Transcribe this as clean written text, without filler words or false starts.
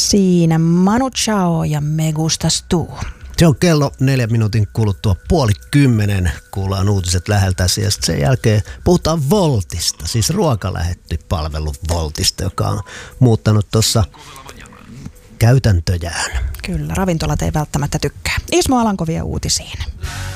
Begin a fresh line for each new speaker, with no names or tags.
Siinä Manu Chao ja Me Gustas Tu.
Se on kello 4 minuutin kuluttua 9:30. Kuullaan uutiset läheltä ja sen jälkeen puhutaan Woltista, siis ruokalähettipalvelu Woltista, joka on muuttanut tuossa käytäntöjään.
Kyllä, ravintolat ei välttämättä tykkää. Ismo Alanko vie uutisiin.